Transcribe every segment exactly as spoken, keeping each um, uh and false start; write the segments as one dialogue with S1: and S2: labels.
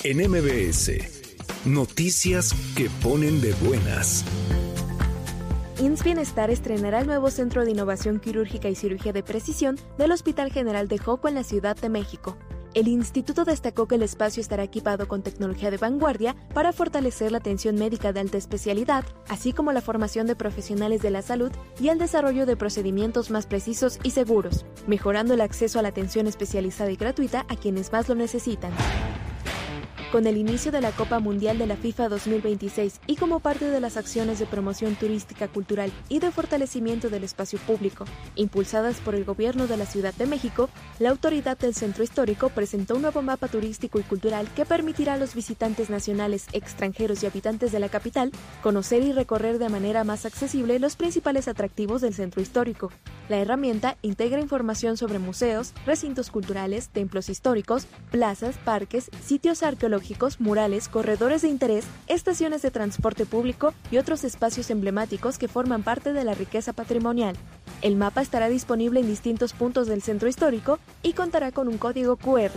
S1: En M B S, noticias que ponen de buenas.
S2: I M S S Bienestar estrenará el nuevo Centro de Innovación Quirúrgica y Cirugía de Precisión del Hospital General de Joco en la Ciudad de México. El instituto destacó que el espacio estará equipado con tecnología de vanguardia para fortalecer la atención médica de alta especialidad, así como la formación de profesionales de la salud y el desarrollo de procedimientos más precisos y seguros, mejorando el acceso a la atención especializada y gratuita a quienes más lo necesitan. Con el inicio de la Copa Mundial de la FIFA dos mil veintiséis y como parte de las acciones de promoción turística, cultural y de fortalecimiento del espacio público, impulsadas por el gobierno de la Ciudad de México, la autoridad del Centro Histórico presentó un nuevo mapa turístico y cultural que permitirá a los visitantes nacionales, extranjeros y habitantes de la capital conocer y recorrer de manera más accesible los principales atractivos del Centro Histórico. La herramienta integra información sobre museos, recintos culturales, templos históricos, plazas, parques, sitios arqueológicos, murales, corredores de interés, estaciones de transporte público y otros espacios emblemáticos que forman parte de la riqueza patrimonial. El mapa estará disponible en distintos puntos del centro histórico y contará con un código cu erre.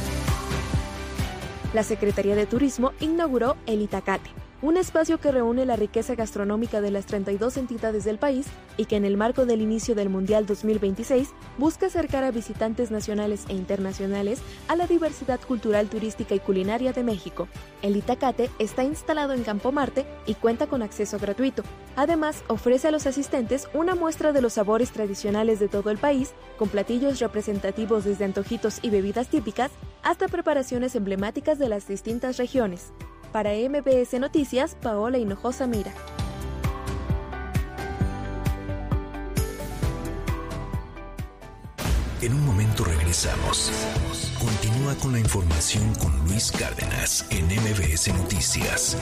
S2: La Secretaría de Turismo inauguró el Itacate, un espacio que reúne la riqueza gastronómica de las treinta y dos entidades del país y que en el marco del inicio del Mundial dos mil veintiséis busca acercar a visitantes nacionales e internacionales a la diversidad cultural, turística y culinaria de México. El Itacate está instalado en Campo Marte y cuenta con acceso gratuito. Además, ofrece a los asistentes una muestra de los sabores tradicionales de todo el país, con platillos representativos desde antojitos y bebidas típicas hasta preparaciones emblemáticas de las distintas regiones. Para M B S Noticias, Paola Hinojosa Mira.
S1: En un momento regresamos. Continúa con la información con Luis Cárdenas en M B S Noticias.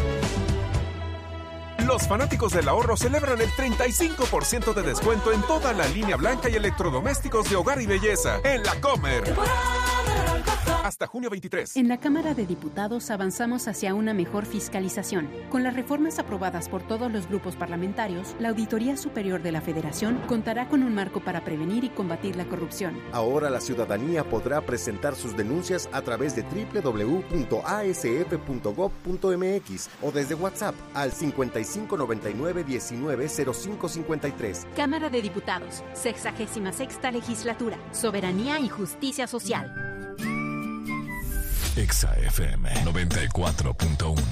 S3: Los fanáticos del ahorro celebran el treinta y cinco por ciento de descuento en toda la línea blanca y electrodomésticos de hogar y belleza en La Comer. Hasta junio veintitrés.
S4: En la Cámara de Diputados avanzamos hacia una mejor fiscalización. Con las reformas aprobadas por todos los grupos parlamentarios, la Auditoría Superior de la Federación contará con un marco para prevenir y combatir la corrupción.
S5: Ahora la ciudadanía podrá presentar sus denuncias a través de doble u doble u doble u punto a s f punto gob punto m x o desde WhatsApp al cincuenta y cinco noventa y nueve diecinueve cero cinco cincuenta y tres.
S4: Cámara de Diputados, sexagésima sexta Legislatura, Soberanía y Justicia Social.
S1: Exa F M noventa y cuatro punto uno.